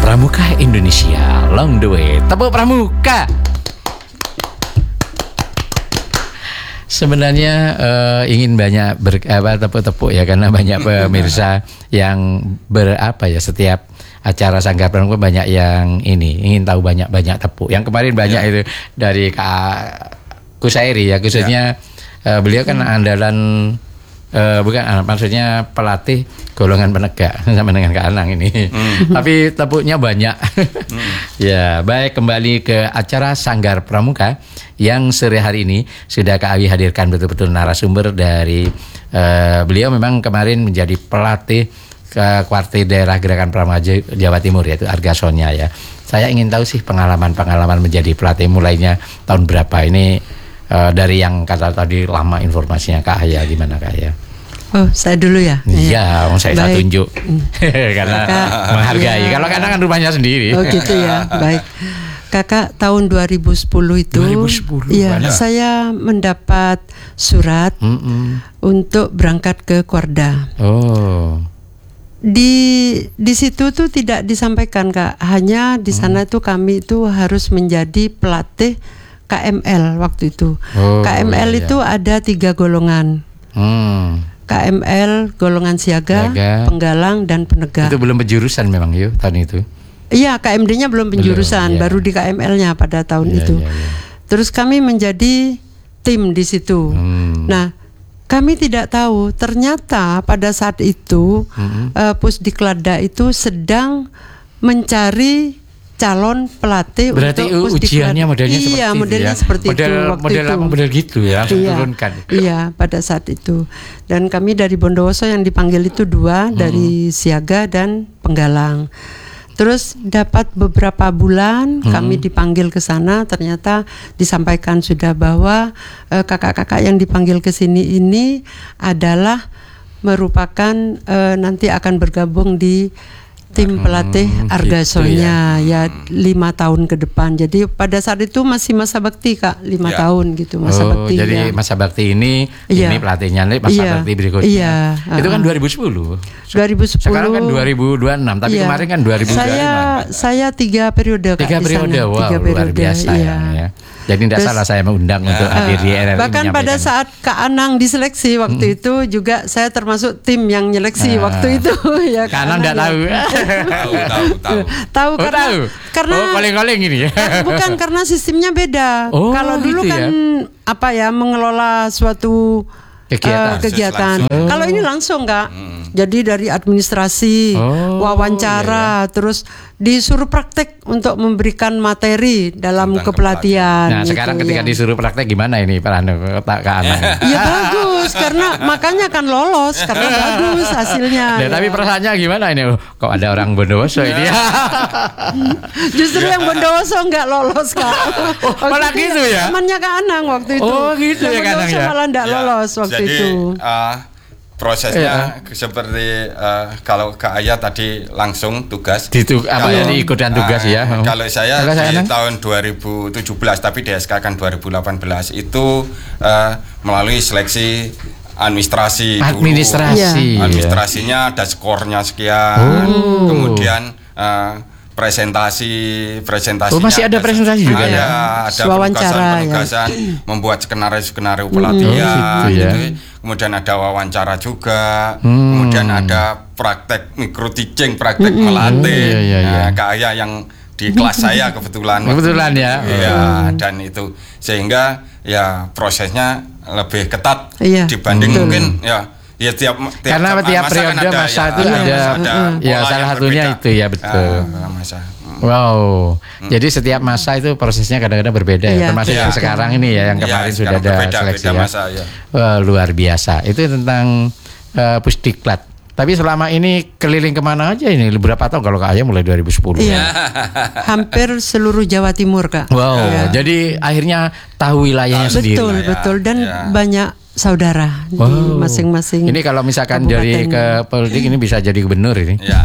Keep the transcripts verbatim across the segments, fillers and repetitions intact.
Pramuka Indonesia, long the way. Tepuk Pramuka. Sebenarnya uh, ingin banyak ber, apa, tepuk-tepuk ya, karena banyak pemirsa yang berapa ya, setiap acara Sanggar Pramuka banyak yang ini ingin tahu banyak-banyak tepuk. Yang kemarin banyak ya. Itu dari Kak Kusairi ya, khususnya ya. uh, beliau kan hmm. andalan uh, bukan uh, maksudnya pelatih golongan penegak sama dengan Kak Anang ini. Hmm. Tapi tepuknya banyak. hmm. Ya, baik, kembali ke acara Sanggar Pramuka yang sore hari ini sudah Kak Awi hadirkan betul-betul narasumber dari uh, beliau memang kemarin menjadi pelatih ke kuartir daerah Gerakan Pramuka Jawa Timur, yaitu Argasonya ya. Saya ingin tahu sih pengalaman-pengalaman menjadi pelatih mulainya tahun berapa ini, uh, dari yang kata tadi lama informasinya Kak Aya, gimana Kak Aya? Oh, saya dulu ya? Iya, saya saya tunjuk karena Kakak, menghargai. Ya. Kalau kadang kan rumahnya sendiri. Oh gitu ya, baik. Kakak tahun dua ribu sepuluh itu, dua ribu sepuluh, ya, saya mendapat surat Mm-mm. untuk berangkat ke Kuarda. Oh. Di di situ tuh tidak disampaikan Kak, hanya di sana hmm. tuh kami itu harus menjadi pelatih K M L waktu itu. Oh, K M L iya, itu iya. ada tiga golongan. Hmm. K M L golongan siaga, Siaga, penggalang dan penegak. Itu belum penjurusan memang yuk tahun itu. Iya, K M D-nya belum penjurusan, belum, iya. baru di K M L-nya pada tahun iya, itu. Iya, iya. Terus kami menjadi tim di situ. Hmm. Nah, kami tidak tahu ternyata pada saat itu hmm. uh, Pusdiklada itu sedang mencari calon pelatih. Berarti untuk ujiannya modelnya iya, seperti modelnya ya? seperti model, itu waktu model itu. Model model gitu ya, langsung iya, turunkan. Iya, pada saat itu. Dan kami dari Bondowoso yang dipanggil itu dua, hmm. dari siaga dan penggalang. Terus dapat beberapa bulan hmm. kami dipanggil ke sana, ternyata disampaikan sudah bahwa eh, kakak-kakak yang dipanggil ke sini ini adalah merupakan eh, nanti akan bergabung di tim pelatih hmm, Argasonya gitu ya. ya lima tahun ke depan. Jadi pada saat itu masih masa bakti Kak, lima ya. tahun gitu masa oh, bakti. Jadi ya. masa bakti ini ya. ini pelatihnya masa ya. bakti berikutnya. Iya. Itu kan dua ribu sepuluh. dua ribu sepuluh. Sekarang kan dua ribu dua puluh enam, tapi ya. kemarin kan dua ribu dua puluh lima. Saya saya tiga periode Kak. Tiga periode, wow, tiga periode, luar biasa iya. ya. Jadi tidak salah saya mengundang uh, untuk hadir di R R I. Bahkan pada saat Kak Anang diseleksi waktu hmm. itu juga saya termasuk tim yang nyeleksi uh, waktu itu ya. Kak Anang tidak tahu. tahu, tahu, tahu. Tahu oh, karena tahu. karena oh, calling-calling ini ya. Bukan, karena sistemnya beda. Oh, kalau dulu gitu kan ya? apa ya, mengelola suatu kegiatan. Uh, kegiatan. Oh. Kalau ini langsung Kak. Hmm. Jadi dari administrasi, oh, wawancara, iya, iya. terus disuruh praktek untuk memberikan materi dalam tentang kepelatihan. Nah gitu, sekarang ketika ya. disuruh praktek gimana ini Pak Anu, Kak Anang? Ya bagus, karena makanya kan lolos, karena bagus hasilnya. Nah, ya. Tapi perasaannya gimana ini? Kok ada orang Bondowoso ini? Justru yang Bondowoso nggak lolos Kak. Oh, malah gitu ya? Temannya Kak Anang waktu itu. Oh gitu ya Kak Anang ya? Malah nggak ya, lolos waktu jadi, itu. Uh, prosesnya ya. seperti uh, kalau Kak Aya tadi langsung tugas Ditu, apa ya ikutan tugas uh, ya uh, kalau saya kalau di saya tahun dua ribu tujuh belas tapi di S K kan dua ribu delapan belas itu uh, melalui seleksi administrasi administrasi dulu. Administrasinya ada skornya sekian oh. kemudian uh, presentasi presentasinya oh, masih ada, ada presentasi juga ada, ya ada penugasan-penugasan ya. membuat skenario-skenario pelatihan gitu ya. gitu. Kemudian ada wawancara juga, hmm. kemudian ada praktek micro teaching, praktek hmm. melatih. Iya, iya, iya. Nah, Kak Aya yang di kelas saya kebetulan. Kebetulan ya. Iya, oh. dan itu sehingga ya prosesnya lebih ketat iya, dibanding betul. mungkin ya. Ya tiap, tiap karena tiap masa periode kan ada, masa ya, itu ada, ada, ada ya salah satunya berbeda. Itu ya betul. Ya, masa. Wow, hmm. jadi setiap masa itu prosesnya kadang-kadang berbeda ya, ya. termasuk ya. yang sekarang ini ya, yang kemarin ya, sudah ada berbeda, seleksi beda masa, ya. Wah, luar biasa. Itu tentang uh, Pusdiklat. Tapi selama ini keliling kemana aja ini? Berapa tahun kalau Kak Aya mulai dua ribu sepuluh? Iya. Hampir seluruh Jawa Timur Kak. Wow, ya. Jadi akhirnya tahu wilayahnya betul, sendiri. Betul, ya. betul dan ya. banyak saudara wow. di masing-masing. Ini kalau misalkan kabupaten. Dari ke politik ini bisa jadi gubernur ini. Ya.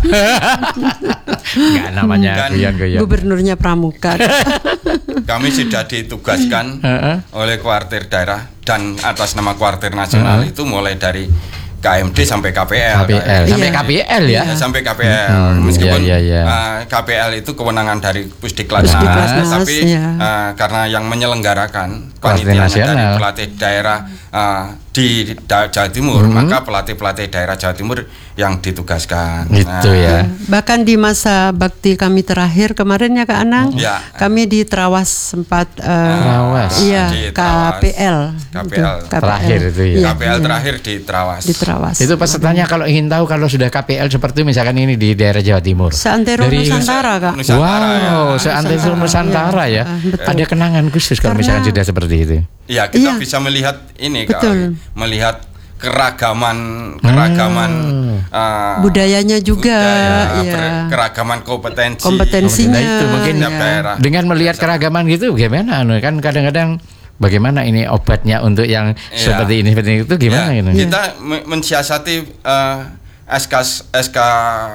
Enggak namanya goyang-goyang. Gubernurnya Pramuka. Kami sudah ditugaskan oleh kuartir daerah dan atas nama kuartir nasional uh-huh. itu mulai dari K M D sampai K P L. K P L sampai Iya. K P L ya. Ya, sampai K P L. Hmm, Meskipun iya, iya, iya. uh, K P L itu kewenangan dari Pusdiklatnas, Pusdiklatnas, tapi iya. uh, karena yang menyelenggarakan Pelatih panitianya nasional. dari pelatih daerah uh, di da- Jawa Timur, Hmm. maka pelatih-pelatih daerah Jawa Timur yang ditugaskan. Gitu Nah, ya. Bahkan di masa bakti kami terakhir kemarin ya Kak Anang, Ya. kami di Trawas sempat eh, Trawas. iya Di K Trawas. P L, K P L. Itu, K P L. Terakhir itu ya. Iya, K P L iya. terakhir di Trawas. Di Trawas. Itu pesertanya kalau ingin tahu kalau sudah K P L seperti misalkan ini di daerah Jawa Timur. Seantero Dari- Nusantara Kak. Nusantara, ya. Wow, seantero Nusantara ya. Ah, betul. Ada kenangan khusus kalau Karena- misalkan sudah seperti itu. Iya, kita Iya. bisa melihat ini Kak, Betul. melihat keragaman keragaman uh, Budayanya juga, budaya, iya. ber- keragaman kompetensi Kompetensinya. Nah, itu mungkin setiap iya. daerah. Dengan melihat keragaman gitu gimana anu kan kadang-kadang bagaimana ini obatnya untuk yang Iya. seperti ini seperti itu gimana Ya, gitu. kita me- mensiasati uh, S K S K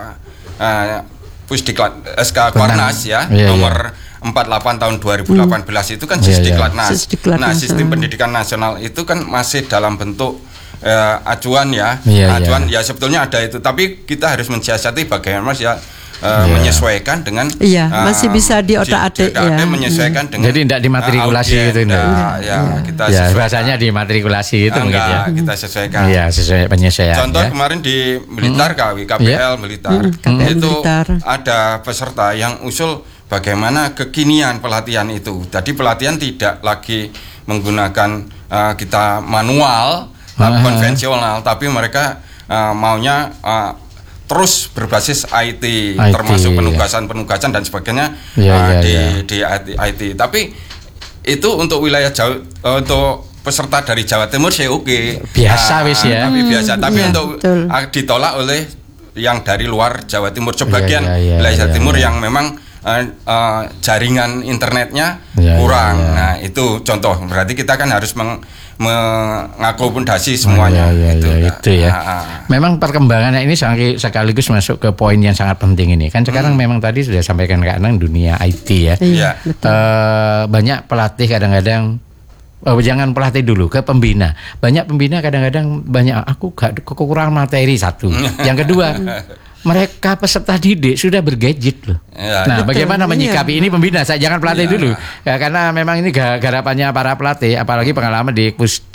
uh, Pusdiklat S K Tentang- Kornas ya, iya, nomor empat puluh delapan tahun dua ribu delapan belas itu kan Iya, iya. Sisdiklatnas. Sisdiklatnas, Nah, sistem hmm. pendidikan nasional itu kan masih dalam bentuk eh, acuan ya. Iya, acuan iya. ya sebetulnya ada itu, tapi kita harus mensiasati bagaimana Mas ya eh, Iya. menyesuaikan dengan Iya, eh, masih bisa diotak-atik, di- diotak-atik ya. menyesuaikan dengan Jadi tidak dimatrikulasi eh, gitu, audien. enggak? Nah, ya, kita Ya, sesuaikan. bahasanya dimatrikulasi itu Ah, mungkin ya. enggak, kita sesuaikan. Iya, sesuai penyesuaian Contoh ya. kemarin di Blitar K W K P L Iya. Blitar Hmm, K P L itu Blitar. ada peserta yang usul bagaimana kekinian pelatihan itu. Jadi pelatihan tidak lagi menggunakan uh, kita manual uh, Ah. konvensional, tapi mereka uh, maunya uh, terus berbasis I T, I T, termasuk ya. penugasan-penugasan dan sebagainya Ya, uh, ya, di ya. di I T. Tapi itu untuk wilayah Jawa, uh, untuk peserta dari Jawa Timur sih oke. Biasa Ah, wis ya. Tapi biasa. Tapi iya, untuk betul. ah, ditolak oleh yang dari luar Jawa Timur, sebagian Iya, iya, iya, wilayah Jawa iya, Timur iya. yang memang uh, uh, jaringan internetnya Iya, kurang. iya, iya. Nah itu contoh. Berarti kita kan harus meng, mengakomodasi semuanya. Oh, iya, iya, gitu, iya, Kak. itu ya. Ah, ah. Memang perkembangannya ini sekali- sekaligus masuk ke poin yang sangat penting ini. Kan sekarang Hmm. memang tadi sudah sampaikan Kak Anang dunia I T ya. Iya. betul. Eh, banyak pelatih kadang-kadang oh, jangan pelatih dulu ke pembina. Banyak pembina kadang-kadang banyak aku gak kekurangan materi satu. Yang kedua, mereka peserta didik sudah bergadget loh. Ya, Nah, betul. bagaimana menyikapi Iya. ini pembina? Saya jangan pelatih Iya. dulu. Ya, karena memang ini ga- garapannya para pelatih, apalagi pengalaman di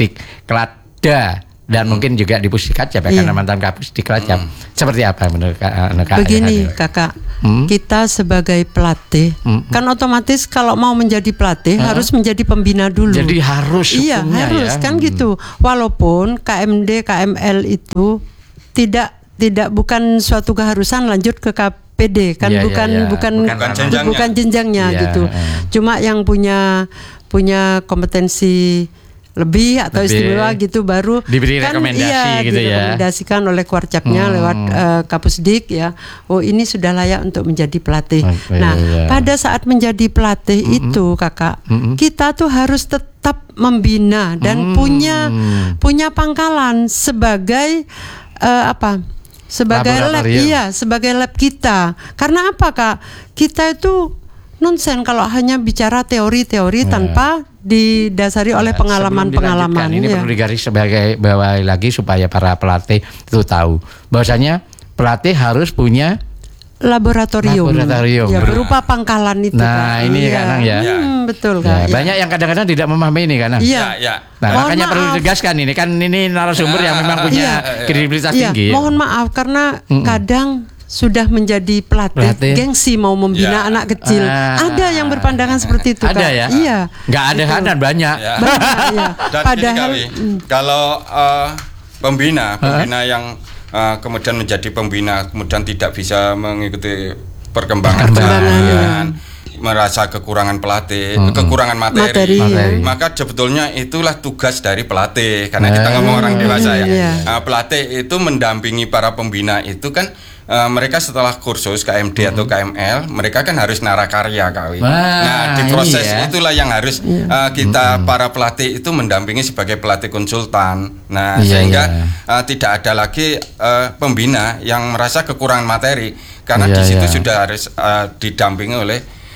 Pusdiklada dan mungkin juga di Pusdiklatjab ya, Iya. karena mantan Kapusdiklajab. Seperti apa menurut Kak? Kak- Begini Kak- Kakak, Hmm? kita sebagai pelatih Hmm. kan otomatis kalau mau menjadi pelatih harus menjadi pembina dulu. Jadi harus Iya hukumnya harus ya. kan Hmm. gitu. Walaupun K M D K M L itu tidak tidak bukan suatu keharusan lanjut ke K P D kan, Iya, iya, bukan, iya. bukan Bukan bukan jenjangnya. bukan jenjangnya Iya, gitu. eh. Cuma yang punya punya kompetensi lebih atau Lebih. istimewa gitu baru Diberi kan, rekomendasi iya, gitu ya. direkomendasikan oleh Kuarcapnya Hmm. lewat eh, Kapusdik ya. Oh ini sudah layak untuk menjadi pelatih. Oke, Nah iya. pada saat menjadi pelatih itu kakak, Mm-mm. kita tuh harus tetap membina dan Hmm. punya punya pangkalan sebagai eh, apa? Sebagai lab, Laboratorium. iya, sebagai lab kita. Karena apa kak? Kita itu nonsen kalau hanya bicara teori-teori tanpa didasari oleh Nah, sebelum pengalaman-pengalaman. dilanjutkan, ini ya. perlu digaris sebagai bawahi lagi supaya para pelatih itu tahu bahwasanya pelatih harus punya Laboratorium, Laboratorium. ya, Ber- berupa pangkalan itu. Nah, Kak. ini Iya. Kak Nang ya. Hmm, betul ya, kak. Iya. banyak yang kadang-kadang tidak memahami ini kan. Nang? Iya. Ya, ya. Nah, Mohon makanya perlu maaf. ditegaskan ini kan ini narasumber yang memang punya Iya. kredibilitas Iya, tinggi. mohon maaf karena kadang sudah menjadi pelatih, Pelatih. gengsi mau membina Ya. anak kecil. Ah. Ada yang berpandangan seperti itu Ada Kak. ya? Iya. Nggak ada Itu. hadan banyak. Ya. Banyak, iya. Dan Padahal gini Kawi, kalau uh, pembina, pembina yang uh, kemudian menjadi pembina, kemudian tidak bisa mengikuti perkembangan Perkembangan, zaman, merasa kekurangan pelatih, kekurangan Materi, materi, ya. maka sebetulnya itulah tugas dari pelatih. Karena kita Eh. ngomong orang dewasa ya, Iya. Uh, pelatih itu mendampingi para pembina itu kan. Uh, mereka setelah kursus K M D atau K M L, mereka kan harus narakarya Kawi. Wah, Nah, di proses iya. itulah yang harus uh, kita para pelatih itu mendampingi sebagai pelatih konsultan. Nah, Iya, sehingga iya. uh, tidak ada lagi uh, pembina yang merasa kekurangan materi karena Iya, di situ iya. sudah harus uh, didampingi oleh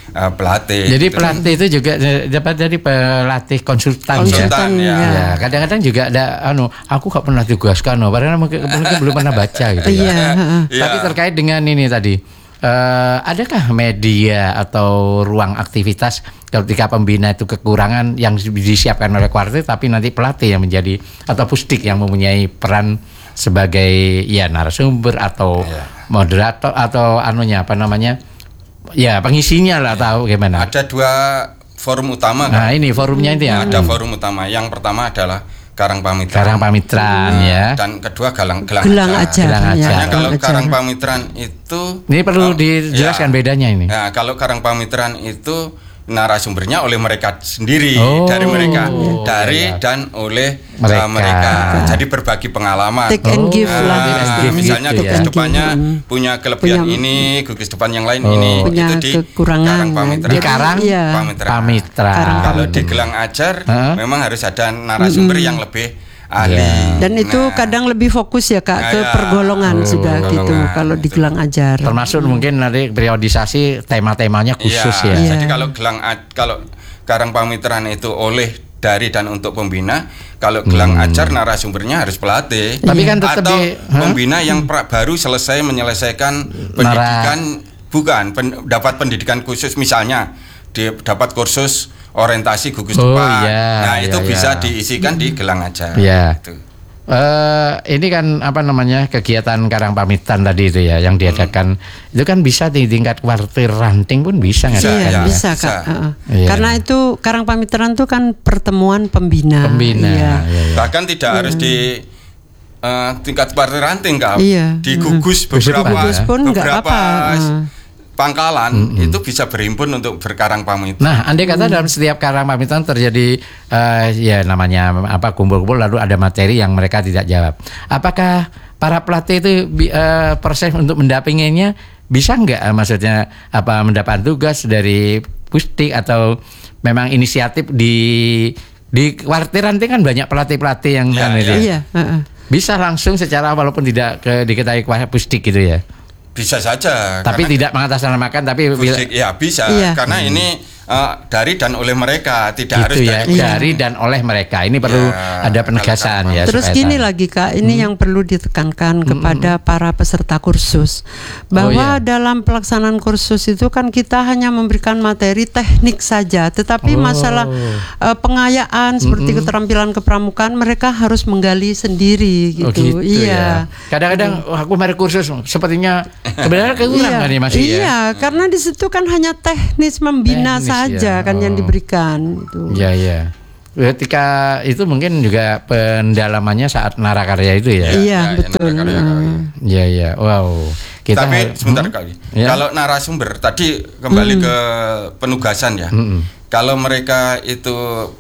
uh, pelatih. Jadi gitu. pelatih itu juga dapat dari pelatih konsultan, Konsultan, ya. ya. Ya, kadang-kadang juga ada anu, aku gak pernah ditugaskan, no, padahal mungkin, mungkin belum pernah baca gitu ya. Iya. Iya. Tapi terkait dengan ini tadi, uh, adakah media atau ruang aktivitas ketika pembina itu kekurangan yang disiapkan oleh kuartir, tapi nanti pelatih yang menjadi atau pusdik yang mempunyai peran sebagai ya narasumber atau Iya. moderator atau anunya apa namanya? Ya pengisinya lah tahu gimana. Ada dua forum utama Nah kan? ini forumnya itu ya. Ada forum utama. Yang pertama adalah Karang Pamitran. Karang Pamitran Nah, ya. Dan kedua Galang Gelang, Gelang Ajar. Gelang ya, Ajar. Hanya Gelang kalau Ajar. Karang Pamitran itu Ini perlu oh, dijelaskan ya. bedanya ini. Nah, kalau Karang Pamitran itu narasumbernya oleh mereka sendiri, Oh, dari mereka, iya. dari dan oleh Mereka. uh, mereka. Jadi berbagi pengalaman. Take and give Oh, lah. take and Nah, give misalnya gitu gugus ya. depannya Mm. punya kelebihan Punya- ini, gugus depan yang lain Oh. ini, Punya itu di kekurangan, Karang ya. Pamitran. Di Karang Iya. Pamitran. Pamitran. Karang Kalau di Pamitran. Gelang Ajar Hah? memang harus ada narasumber yang lebih ahli. Ya. Dan itu Nah, kadang lebih fokus ya Kak Nah, ke ya. pergolongan Oh, sudah gitu pergolongan, kalau di gitu. Gelang Ajar. Termasuk mungkin nanti periodisasi tema-temanya khusus Iya, ya. Iya. Jadi kalau Gelang A- kalau Karang Pamitran itu oleh dari dan untuk pembina, kalau Gelang Hmm. Ajar narasumbernya harus pelatih. Tapi kan tetap atau di- hah? pembina yang pra- baru selesai menyelesaikan pendidikan, bukan pen- dapat pendidikan khusus, misalnya di, dapat kursus orientasi gugus Oh, depan. iya, Nah, itu iya, bisa iya. diisikan di Gelang Ajar. Iya. Gitu. Eh, ini kan apa namanya kegiatan Karang Pamitran tadi itu ya yang diadakan itu kan bisa di tingkat kuartir ranting pun bisa nggak? Bisa, kan, Iya, ya? bisa bisa. Kak. Heeh. Iya. Karena itu Karang Pamitran itu kan pertemuan pembina. Pembina. Iya. Iya, iya. Bahkan tidak harus di eh, tingkat partai ranting, Kak. Iya. Di gugus Gugus beberapa Gugus pun nggak beberapa apa-apa. Heeh. pangkalan itu bisa berhimpun untuk berkarang pamitran. Nah, andai kata dalam setiap Karang Pamitran terjadi eh, ya namanya apa kumpul-kumpul lalu ada materi yang mereka tidak jawab. Apakah para pelatih itu bi- eh, proses untuk mendampinginya bisa nggak eh, maksudnya apa mendapat tugas dari pusdik atau memang inisiatif di di kuartir ranting kan banyak pelatih-pelatih yang Ya, kan ya. itu ya. Iya, heeh. Bisa langsung secara walaupun tidak ke, diketahui pusdik gitu ya. Bisa saja. Tapi karena tidak mengatasnamakan tapi pusdik, ya bisa Iya. karena ini eh, dari dan oleh mereka, tidak harus gitu ya dari dari dan oleh mereka. Ini perlu Ya, ada penegasan kalau- ya. Terus supaya gini tahu. lagi Kak, ini yang perlu ditekankan kepada para peserta kursus Oh, bahwa iya. dalam pelaksanaan kursus itu kan kita hanya memberikan materi teknik saja, tetapi Oh. masalah eh, pengayaan seperti keterampilan kepramukaan mereka harus menggali sendiri gitu. Oh gitu ya. iya. Kadang-kadang oh, aku mari kursus sepertinya sebenarnya kekurangan nih masih ya. Iya, karena di situ kan hanya teknis membina Teknis, saja ya. kan yang Oh. diberikan itu. Iya iya. Ketika itu mungkin juga pendalamannya saat narakarya itu ya. Iya, Ya, ya, betul. narkarya, Kak. Hmm. Iya iya. Wow. Kita Tapi har- sebentar Hmm? kali. Ya. Kalau narasumber tadi kembali ke penugasan ya. Mm-mm. Kalau mereka itu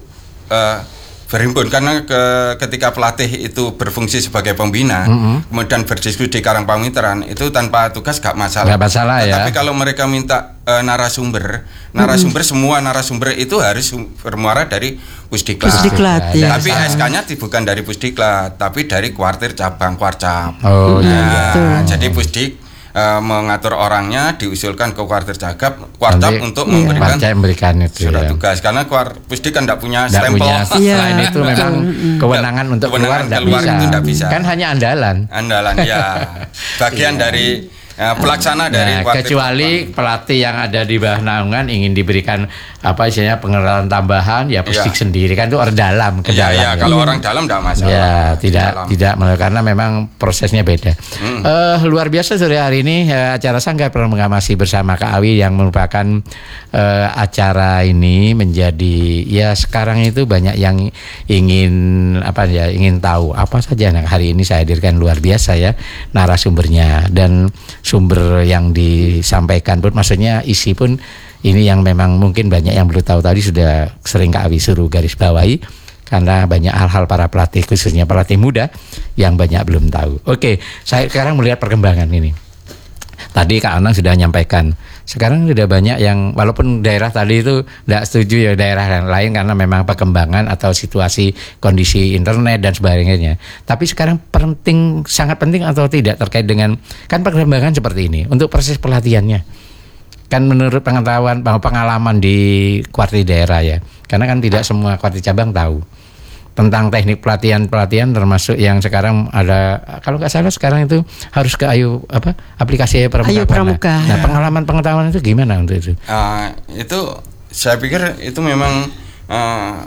eh, berhimpun karena ke, ketika pelatih itu berfungsi sebagai pembina, Mm-mm. kemudian berdiskusi di Karang Pamitran itu tanpa tugas gak masalah. Nggak masalah ya. Tapi kalau mereka minta eh, narasumber, narasumber semua narasumber itu harus sum- bermuara dari Pusdiklat. Pusdiklat, ya. ya. Tapi S K-nya bukan dari Pusdiklat, tapi dari kuartir cabang Kuarcap. Oh iya. Nah, betul. jadi Pusdik eh, mengatur orangnya diusulkan ke kuartir cagap, kuartap Nanti untuk Iya. memberikan Baca memberikan itu surat ya. tugas karena kuar Pusdik kan tidak punya Nggak stempel. punya. Iya, Selain itu betul. memang kewenangan untuk keluar Kewenangan nggak keluar bisa. itu nggak bisa. Kan hanya andalan. Andalan ya, bagian dari eh, pelaksana dari Nah, kuartir kecuali cabang. pelatih yang ada di bawah naungan ingin diberikan apa istilahnya pengenalan tambahan ya pusdik Iya. sendiri kan itu orang dalam ke Iya, dalam. iya, ya. kalau orang dalam tidak masalah. Ya, Di tidak dalam. tidak karena memang prosesnya beda. Hmm. Eh, luar biasa sore hari ini eh, acara Sanggar Promogramasi bersama Kak Awi yang merupakan eh, acara ini menjadi ya sekarang itu banyak yang ingin apa ya ingin tahu apa saja. Nah, hari ini saya hadirkan luar biasa ya narasumbernya dan sumber yang disampaikan pun maksudnya isi pun ini yang memang mungkin banyak yang belum tahu tadi sudah sering Kak Awi suruh garis bawahi karena banyak hal-hal para pelatih khususnya pelatih muda yang banyak belum tahu. Oke, saya sekarang melihat perkembangan ini. Tadi Kak Anang sudah menyampaikan. Sekarang sudah banyak yang walaupun daerah tadi itu tidak setuju ya daerah lain karena memang perkembangan atau situasi kondisi internet dan sebagainya. Tapi sekarang penting sangat penting atau tidak terkait dengan kan perkembangan seperti ini untuk proses pelatihannya. kan menurut pengetahuan pengalaman di kuarti daerah ya, karena kan tidak semua kuarti cabang tahu tentang teknik pelatihan-pelatihan, termasuk yang sekarang ada, kalau nggak salah sekarang itu harus ke Ayu apa aplikasi Ayu Pramuka. Ayu Pramuka. Nah, pengalaman pengetahuan itu gimana untuk itu? Uh, itu saya pikir itu memang uh,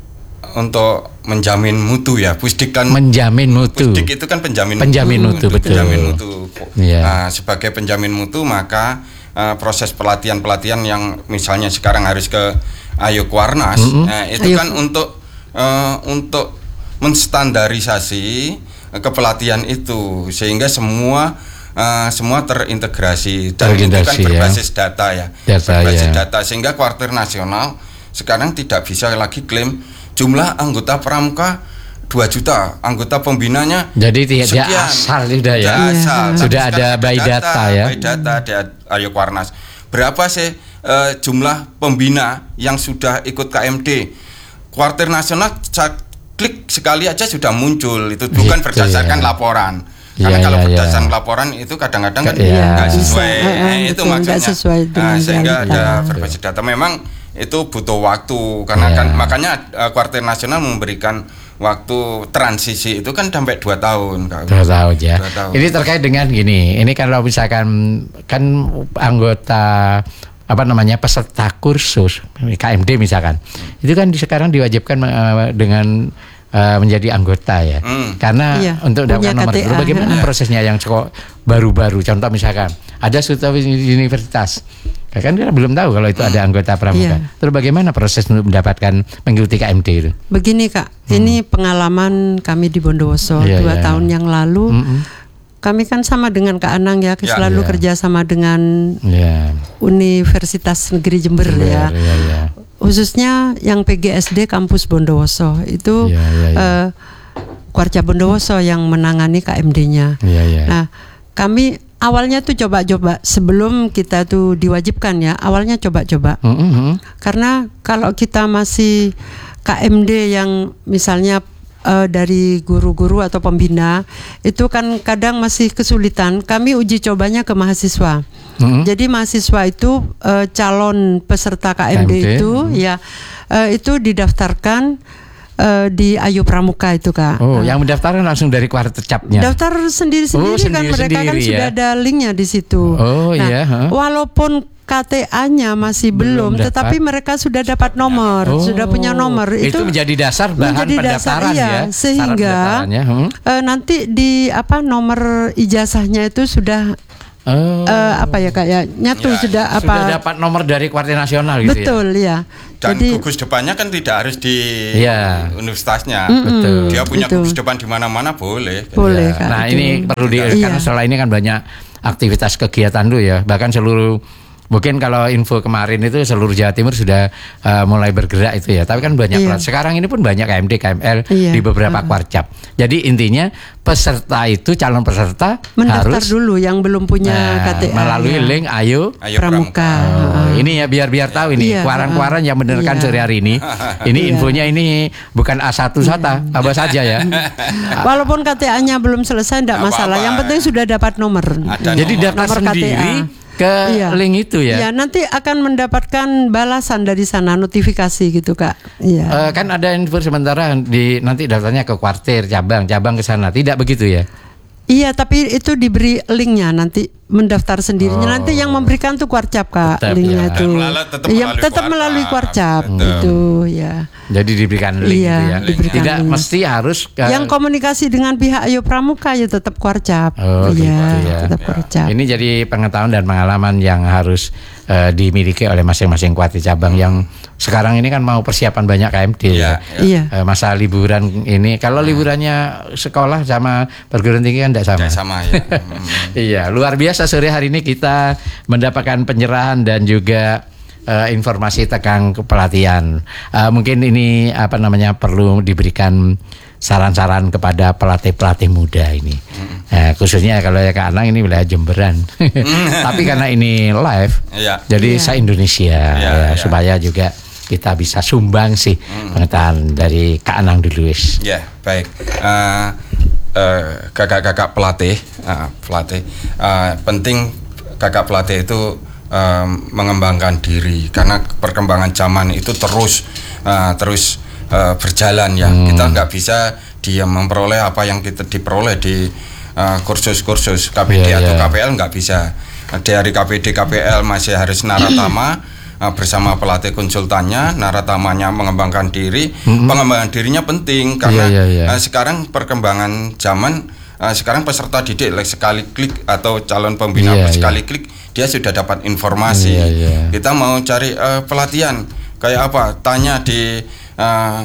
untuk menjamin mutu ya, Pusdik kan menjamin mutu. Pusdik itu kan penjamin penjamin mutu, mutu betul. Penjamin mutu. Yeah. Uh, sebagai penjamin mutu, maka uh, proses pelatihan-pelatihan yang misalnya sekarang harus ke Ayu Kuarnas, mm-hmm. uh, itu Ayu. kan untuk uh, untuk menstandarisasi uh, kepelatihan itu sehingga semua Uh, semua terintegrasi dan itu kan berbasis ya. data ya, data, berbasis ya. data sehingga kuartir nasional sekarang tidak bisa lagi klaim jumlah anggota pramuka dua juta, anggota pembinanya jadi tidak asal sudah ya, asal. Sudah ada by data, data ya, by data di Ayu Kuarnas. Berapa sih uh, jumlah pembina yang sudah ikut K M D kuartir nasional? Klik sekali aja sudah muncul, itu bukan gitu, berdasarkan ya. laporan. Karena ya, kalau ya, berdasarkan ya. laporan itu kadang-kadang kan nggak ya. sesuai, ya, eh, itu betul, maksudnya. Sesuai nah, sehingga ada berbasis data. Memang itu butuh waktu karena ya. kan makanya uh, kuartir nasional memberikan waktu transisi itu kan sampai dua tahun. Dua tahun ya. Dua tahun. Ini terkait dengan gini. Ini kalau misalkan kan anggota apa namanya peserta kursus K M D misalkan, hmm. itu kan sekarang diwajibkan uh, dengan Uh, menjadi anggota ya, hmm. karena iya, untuk dapatkan nomor dulu bagaimana prosesnya yang kok baru-baru, contoh misalkan ada suatu universitas, kan kita belum tahu kalau itu hmm. ada anggota pramuka, iya. terus bagaimana proses untuk mendapatkan mengikuti K M D itu? Begini Kak, hmm. ini pengalaman kami di Bondowoso iya, dua iya. tahun yang lalu, hmm. kami kan sama dengan Kak Anang ya, ya selalu ya. kerja sama dengan ya. Universitas Negeri Jember, Jember ya. Ya, ya. Khususnya yang P G S D kampus Bondowoso itu ya, ya, ya. Uh, Kuarca Bondowoso yang menangani K M D-nya. Ya, ya. Nah, kami awalnya tuh coba-coba sebelum kita tuh diwajibkan ya, awalnya coba-coba. Mm-hmm. Karena kalau kita masih K M D yang misalnya uh, dari guru-guru atau pembina, itu kan kadang masih kesulitan. Kami uji cobanya ke mahasiswa. Mm-hmm. Jadi mahasiswa itu uh, calon peserta K M D, K M D. itu mm-hmm. ya uh, itu didaftarkan uh, di Ayu Pramuka itu Kak. Oh, uh. yang mendaftarkan langsung dari kuartir capnya. Daftar sendiri-sendiri oh, kan sendiri, mereka kan ya? Sudah ada linknya di situ. Oh nah, iya. Huh? Walaupun K T A-nya masih belum, belum tetapi mereka sudah dapat nomor, oh, sudah punya nomor. Itu, itu menjadi dasar bahan menjadi pendaftaran dasar, iya, ya. Sehingga hmm? uh, nanti di apa nomor ijazahnya itu sudah Oh. Uh, apa ya kayak nyatu ya, sudah apa sudah dapat nomor dari kuartir nasional gitu. Betul ya. Dan jadi, gugus depannya kan tidak harus di ya. universitasnya. Mm-mm, betul. Dia punya betul. gugus depan di mana-mana boleh. Boleh. Ya. Nah itu. ini perlu di iya. karena setelah ini kan banyak aktivitas kegiatan dulu ya, bahkan seluruh mungkin kalau info kemarin itu seluruh Jawa Timur sudah uh, mulai bergerak itu ya. Tapi kan banyak iya. sekarang ini pun banyak K M D, K M L iya. di beberapa uh. kuarcap. Jadi intinya peserta itu calon peserta mendaftar harus dulu yang belum punya nah, K T A melalui ya. link Ayu, Ayu Pramuka. Oh, uh. Ini ya biar-biar tahu ini iya. kuaran-kuaran yang mendengarkan iya. sore hari ini. Ini iya. infonya ini bukan A satu sata, iya. apa saja ya. Walaupun K T A-nya belum selesai tidak masalah. Yang penting sudah dapat nomor. Ada Jadi nomor. daftar nomor sendiri. K T A. Ke iya. link itu ya. Iya, nanti akan mendapatkan balasan dari sana, notifikasi gitu Kak. Iya. Uh, kan ada info sementara di nanti daftarnya ke kuartir, cabang, cabang ke sana. Tidak begitu ya? Iya, tapi itu diberi linknya nanti mendaftar sendirinya. Oh. Nanti yang memberikan tuh kuarcap Kak, tetap, linknya ya. itu. Tetap iya, tetap melalui kuarcap itu ya. Jadi diberikan link iya, gitu ya. Diberikan Tidak link. mesti harus ke... yang komunikasi dengan pihak Ayu Pramuka ya tetap kuarcap. Oh, iya, gitu ya. tetap kuarcap. Ini jadi pengetahuan dan pengalaman yang harus uh, dimiliki oleh masing-masing kuartir cabang yang sekarang ini kan mau persiapan banyak K M D ya. Iya. Uh, masa liburan ini kalau liburannya sekolah sama perguruan tinggi kan tidak sama. Tidak sama ya. Iya, luar biasa sore hari ini kita mendapatkan penyerahan dan juga uh, informasi tentang pelatihan. Uh, mungkin ini apa namanya perlu diberikan saran-saran kepada pelatih-pelatih muda ini. Mm. Nah, khususnya kalau ya Kak Anang ini wilayah Jemberan. Tapi karena ini live, yeah. jadi yeah. se-Indonesia yeah, ya, yeah. supaya juga kita bisa sumbang sih mm. pengetahuan dari Kak Anang dulu wis. Ya, yeah, baik. Uh, uh, kakak-kakak pelatih, uh, pelatih uh, penting kakak pelatih itu uh, mengembangkan diri karena perkembangan zaman itu terus uh, terus uh, berjalan ya. Hmm. Kita nggak bisa diam memperoleh apa yang kita diperoleh di uh, kursus-kursus K P D yeah, atau yeah. K P L nggak bisa. Dari K P D K P L masih harus naratama uh, bersama pelatih konsultannya, naratamanya mengembangkan diri. Mm-hmm. Pengembangan dirinya penting karena yeah, yeah, yeah. Uh, sekarang perkembangan zaman, uh, sekarang peserta didik sekali klik atau calon pembina yeah, sekali yeah. klik dia sudah dapat informasi. Yeah, yeah. Kita mau cari uh, pelatihan kayak apa? Tanya di uh,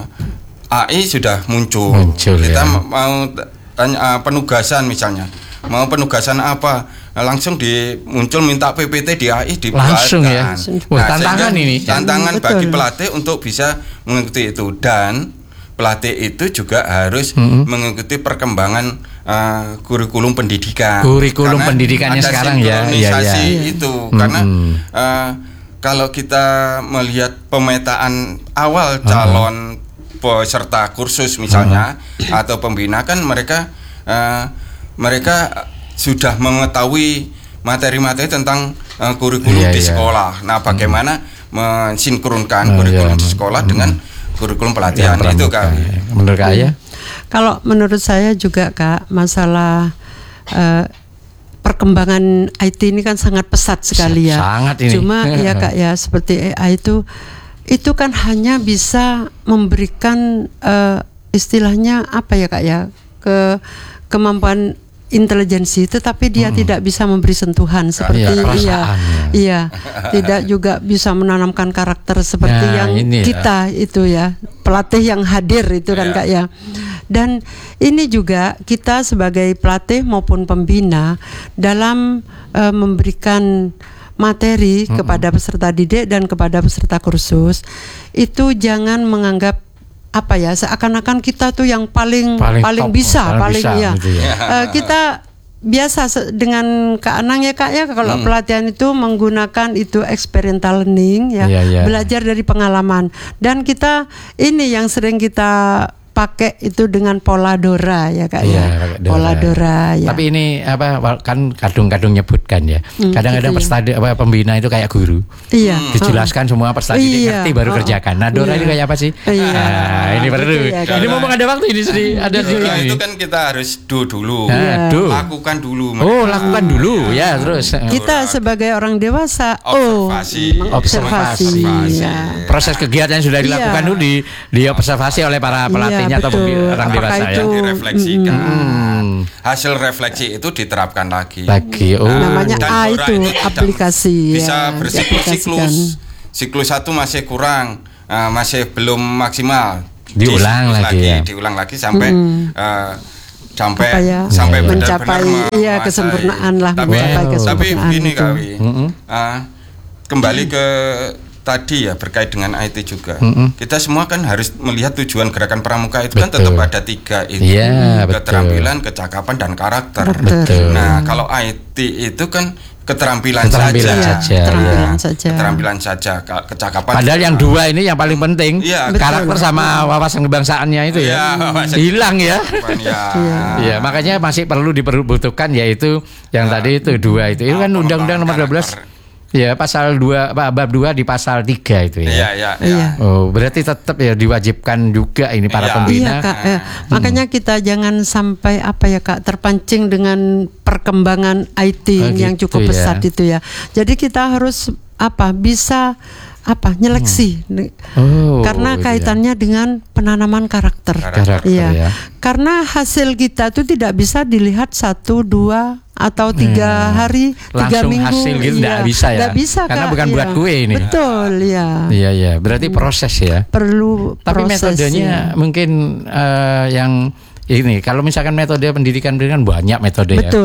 A I sudah muncul. muncul Kita ya. mau tanya uh, penugasan misalnya, mau penugasan apa? Langsung di muncul minta P P T di A I dibuatkan. Langsung ya. Wah, nah, tantangan ini. Tantangan hmm, bagi pelatih untuk bisa mengikuti itu, dan pelatih itu juga harus hmm. mengikuti perkembangan uh, kurikulum pendidikan. Kurikulum karena pendidikannya sekarang ya. Iya, ya, ya. itu hmm. karena uh, kalau kita melihat pemetaan awal calon hmm. peserta kursus misalnya hmm. atau pembina kan mereka uh, mereka sudah mengetahui materi-materi tentang uh, kurikulum yeah, di yeah. sekolah. Nah, bagaimana hmm. mensinkronkan oh, kurikulum yeah. di sekolah hmm. dengan kurikulum pelatihan ya, itu Kak. Menurut Kak ya? Kalau menurut saya juga Kak, masalah uh, perkembangan I T ini kan sangat pesat sekali ya. Sangat ini. Cuma ya Kak ya, seperti A I itu itu kan hanya bisa memberikan uh, istilahnya apa ya Kak ya, ke kemampuan intelijensi, tetapi dia hmm. tidak bisa memberi sentuhan seperti ya, iya, iya, tidak juga bisa menanamkan karakter seperti nah, yang kita ya. itu ya, pelatih yang hadir itu kan ya. Kak ya. Dan ini juga kita sebagai pelatih maupun pembina dalam uh, memberikan materi hmm. kepada peserta didik dan kepada peserta kursus itu jangan menganggap apa ya seakan-akan kita tuh yang paling paling, paling top, bisa paling, paling bisa, ya, gitu ya. Uh, kita biasa dengan Kak Anang ya Kak ya kalau hmm. pelatihan itu menggunakan itu experiential learning ya, yeah, yeah. belajar dari pengalaman, dan kita ini yang sering kita pakai itu dengan pola Dora ya Kak ya, ya pola Dora ya. Tapi ini apa kan kadung-kadung nyebutkan ya. Hmm, Kadang-kadang gitu peserta ya. apa pembina itu kayak guru. Iya. Dijelaskan oh. semua peserta iya. ngerti baru oh. kerjakan. Nah, Dora iya. ini kayak apa sih? Iya. Nah, ini perlu. Ya, ini mau ada waktu ini sih. Ada di Dora itu kan kita harus do dulu. Nah, do. Lakukan dulu. Oh, lakukan dulu ya, terus. Kita sebagai orang dewasa observasi. Oh, observasi. observasi. Ya. Proses kegiatan yang sudah dilakukan itu di diobservasi oleh para pelatih Iya, atau orang dewasa ya, direfleksikan. Hmm. Hasil refleksi itu diterapkan lagi. Lagi, oh. Nah, namanya A itu, itu aplikasi. Bisa ya, bersiklus-siklus. Siklus satu masih kurang, uh, masih belum maksimal. Diulang lagi, lagi ya. Diulang lagi sampai hmm. uh, sampai ya, sampai ya, mencapai iya kesempurnaan lah. Tapi, mencapai wow. kesempurnaan tapi ini Kawi, mm-hmm. uh, kembali ke tadi ya berkait dengan I T juga. Mm-hmm. Kita semua kan harus melihat tujuan gerakan pramuka itu betul. kan tetap ada tiga itu, yeah, keterampilan, kecakapan, dan karakter. Betul. Nah, kalau I T itu kan keterampilan, keterampilan saja, saja. Keterampilan ya. saja. Keterampilan saja, kecakapan. Padahal yang dua ini yang paling penting, ya, karakter sama wawasan kebangsaannya itu ya, ya hilang ya. Ya. ya, makanya masih perlu diperbutuhkan yaitu yang ya. tadi itu dua itu. Itu kan Undang-Undang Nomor dua belas. Ya, pasal dua bab dua di pasal tiga itu ya. Iya, iya, iya. Oh, berarti tetap ya diwajibkan juga ini para ya. pembina. Iya, Kak. Eh, hmm. Makanya kita jangan sampai apa ya, Kak, terpancing dengan perkembangan I T oh, yang gitu cukup pesat ya. itu ya. Jadi kita harus apa? Bisa apa? Nyeleksi. Hmm. Oh, iya. Karena kaitannya dengan penanaman karakter. Karakter iya. ya. Karena hasil kita itu tidak bisa dilihat satu, dua atau tiga hmm. hari, tiga langsung minggu, hasil gitu iya. nggak bisa ya, nggak bisa, karena Kak, bukan iya. buat kue ini. Betul ya. Iya iya, berarti proses ya. Perlu. Tapi proses, metodenya ya. mungkin uh, yang ini, kalau misalkan metode pendidikan pendidikan banyak metode Betul. ya.